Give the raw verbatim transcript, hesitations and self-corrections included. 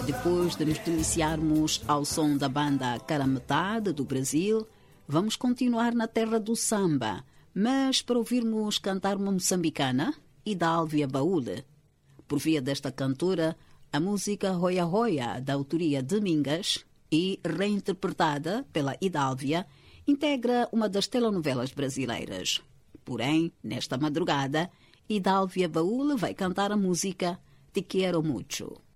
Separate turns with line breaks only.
Depois de nos deliciarmos ao som da banda Carametade do Brasil, vamos continuar na terra do samba, mas para ouvirmos cantar uma moçambicana, Idálvia Baúle. Por via desta cantora, a música Roia Roia, da autoria de Mingas, e reinterpretada pela Idálvia, integra uma das telenovelas brasileiras. Porém, nesta madrugada, Idálvia Baúle vai cantar a música Te Quero Mucho.